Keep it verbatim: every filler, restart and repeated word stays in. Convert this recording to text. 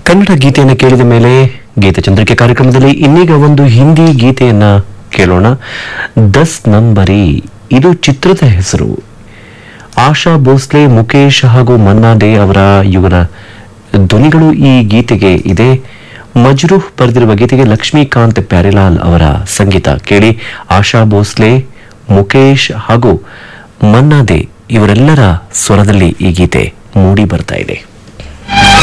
ಕನ್ನಡ ಗೀತೆಯನ್ನು ಕೇಳಿದ ಮೇಲೆ ಗೀತೆ ಚಂದ್ರಿಕೆ ಕಾರ್ಯಕ್ರಮದಲ್ಲಿ ಇನ್ನೀಗ ಒಂದು ಹಿಂದಿ ಗೀತೆಯನ್ನ ಕೇಳೋಣ. ದಸ್ ನಂಬರಿ ಇದು ಚಿತ್ರದ ಹೆಸರು. ಆಶಾ ಭೋಸ್ಲೆ, ಮುಕೇಶ್ ಹಾಗೂ ಮನ್ನಾ ಡೇ ಅವರ ಯುಗಲ ಧ್ವನಿಗಳು ಈ ಗೀತೆಗೆ ಇದೆ. ಮಜ್ರೂಹ್ ಬರೆದಿರುವ ಗೀತೆಗೆ ಲಕ್ಷ್ಮೀಕಾಂತ್ ಪ್ಯಾರಿಲಾಲ್ ಅವರ ಸಂಗೀತ. ಕೇಳಿ, ಆಶಾ ಭೋಸ್ಲೆ, ಮುಕೇಶ್ ಹಾಗೂ ಮನ್ನಾ ಡೇ ಇವರೆಲ್ಲರ ಸ್ವರದಲ್ಲಿ ಈ ಗೀತೆ ಮೂಡಿ ಬರ್ತಾ ಇದೆ.